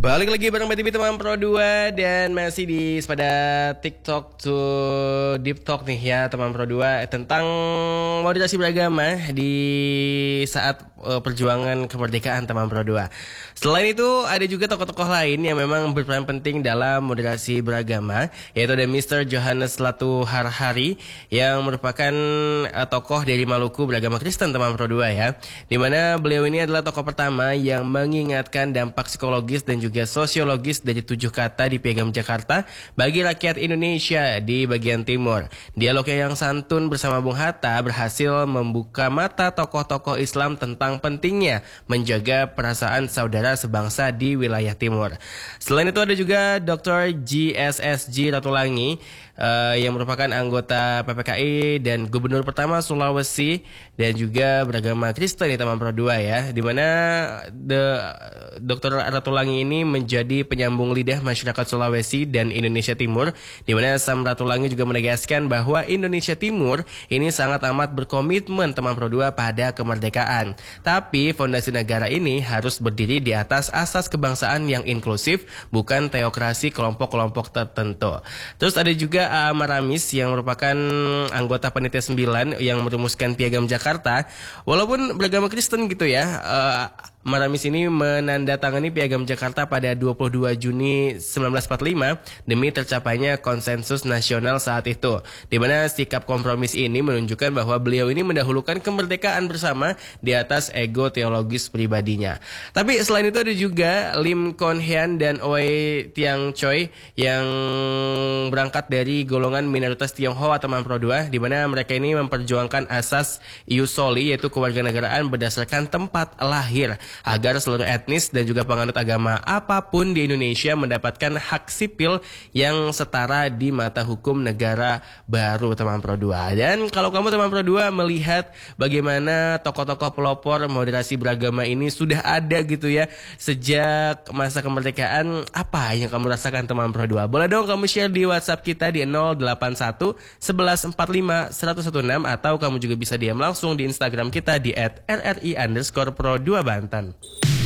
Balik lagi bareng BTV teman Pro 2 dan masih di pada TikTok to Deep Talk nih ya teman Pro 2 tentang moderasi beragama di saat perjuangan kemerdekaan teman Pro 2. Selain itu ada juga tokoh-tokoh lain yang memang berperan penting dalam moderasi beragama, yaitu ada Mr. Johannes Latu Harhari yang merupakan tokoh dari Maluku beragama Kristen teman Pro 2 ya. Dimana beliau ini adalah tokoh pertama yang mengingatkan dampak psikologis dan juga sosiologis dari 7 kata di Piagam Jakarta bagi rakyat Indonesia di bagian timur. Dialognya yang santun bersama Bung Hatta berhasil membuka mata tokoh-tokoh Islam tentang pentingnya menjaga perasaan saudara sebangsa di wilayah timur. Selain itu ada juga Dr. GSSG Ratulangi yang merupakan anggota PPKI dan gubernur pertama Sulawesi dan juga beragama Kristen di teman Pro 2 ya, dimana Dr. Ratulangi ini menjadi penyambung lidah masyarakat Sulawesi dan Indonesia Timur, dimana Sam Ratulangi juga menegaskan bahwa Indonesia Timur ini sangat amat berkomitmen teman Pro 2 pada kemerdekaan. Tapi fondasi negara ini harus berdiri di atas asas kebangsaan yang inklusif, bukan teokrasi kelompok-kelompok tertentu. Terus ada juga Maramis yang merupakan anggota Panitia 9 yang merumuskan Piagam Jakarta. Walaupun beragama Kristen gitu ya, Maramis ini menandatangani Piagam Jakarta pada 22 Juni 1945 demi tercapainya konsensus nasional saat itu, di mana sikap kompromis ini menunjukkan bahwa beliau ini mendahulukan kemerdekaan bersama di atas ego teologis pribadinya. Tapi selain itu ada juga Lim Kon Hian dan Oi Tiang Choi yang berangkat dari golongan minoritas Tionghoa teman Pro 2, di mana mereka ini memperjuangkan asas ius soli, yaitu kewarganegaraan berdasarkan tempat lahir, agar seluruh etnis dan juga penganut agama apapun di Indonesia mendapatkan hak sipil yang setara di mata hukum negara baru teman Pro 2. Dan kalau kamu teman Pro 2 melihat bagaimana tokoh-tokoh pelopor moderasi beragama ini sudah ada gitu ya sejak masa kemerdekaan, apa yang kamu rasakan teman Pro 2? Boleh dong kamu share di WhatsApp kita di 081 1145 116, atau kamu juga bisa DM langsung di Instagram kita di @rri_pro2banten.